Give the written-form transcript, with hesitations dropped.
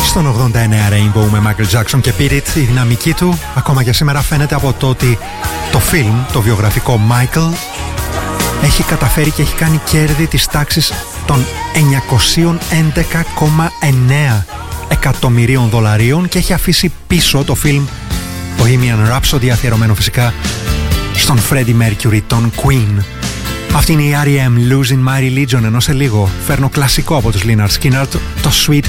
Στον 89 Rainbow με Michael Jackson και Beat It, η δυναμική του ακόμα και σήμερα φαίνεται από το ότι το φιλμ, το βιογραφικό Michael, έχει καταφέρει και έχει κάνει κέρδη της τάξης των 911,9 εκατομμυρίων δολαρίων και έχει αφήσει πίσω το φιλμ Bohemian Rhapsody, αφιερωμένο φυσικά στον Freddie Mercury, τον Queen. Αυτή είναι η R.E.M. Losing My Religion, ενώ σε λίγο φέρνω κλασικό από τους Lynyrd Skynyrd, το Sweet